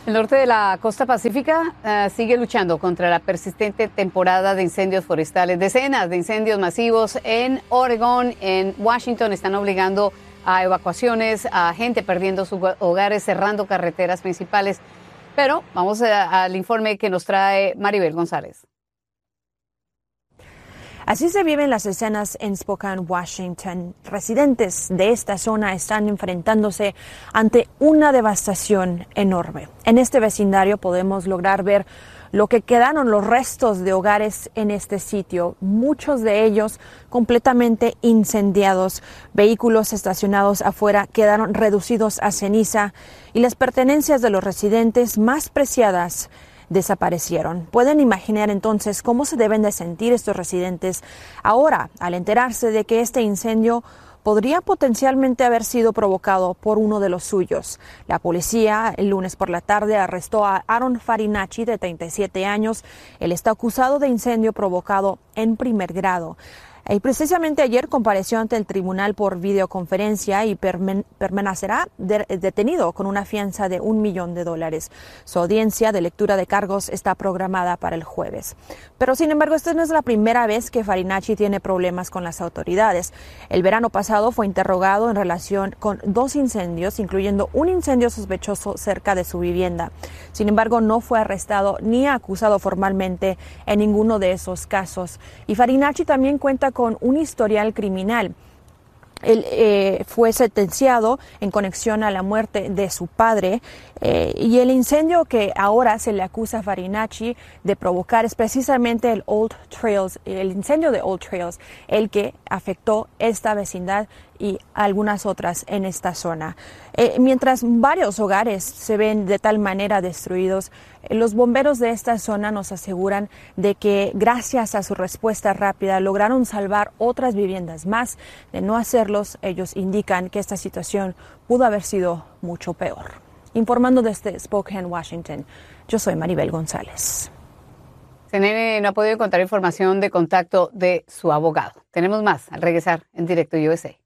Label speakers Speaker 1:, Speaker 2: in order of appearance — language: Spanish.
Speaker 1: El norte de la costa pacífica sigue luchando contra la persistente temporada de incendios forestales. Decenas de incendios masivos en Oregón, en Washington, están obligando a evacuaciones, a gente perdiendo sus hogares, cerrando carreteras principales. Pero vamos al informe que nos trae Maribel González.
Speaker 2: Así se viven las escenas en Spokane, Washington. Residentes de esta zona están enfrentándose ante una devastación enorme. En este vecindario podemos lograr ver lo que quedaron los restos de hogares en este sitio, muchos de ellos completamente incendiados. Vehículos estacionados afuera quedaron reducidos a ceniza y las pertenencias de los residentes más preciadas desaparecieron. Pueden imaginar entonces cómo se deben de sentir estos residentes ahora al enterarse de que este incendio podría potencialmente haber sido provocado por uno de los suyos. La policía el lunes por la tarde arrestó a Aaron Farinacci, de 37 años. Él está acusado de incendio provocado en primer grado. Y precisamente ayer compareció ante el tribunal por videoconferencia y permanecerá detenido con una fianza de $1 millón. Su audiencia de lectura de cargos está programada para el jueves. Pero sin embargo, esta no es la primera vez que Farinacci tiene problemas con las autoridades. El verano pasado fue interrogado en relación con 2 incendios, incluyendo un incendio sospechoso cerca de su vivienda. Sin embargo, no fue arrestado ni acusado formalmente en ninguno de esos casos. Y Farinacci también cuenta con un historial criminal. Él fue sentenciado en conexión a la muerte de su padre y el incendio que ahora se le acusa a Farinacci de provocar es precisamente el incendio de Old Trails, el que afectó esta vecindad y algunas otras en esta zona. Mientras varios hogares se ven de tal manera destruidos, los bomberos de esta zona nos aseguran de que gracias a su respuesta rápida lograron salvar otras viviendas más. De no hacerlos, ellos indican que esta situación pudo haber sido mucho peor. Informando desde Spokane, Washington, yo soy Maribel González.
Speaker 1: CNN no ha podido encontrar información de contacto de su abogado. Tenemos más al regresar en Directo USA.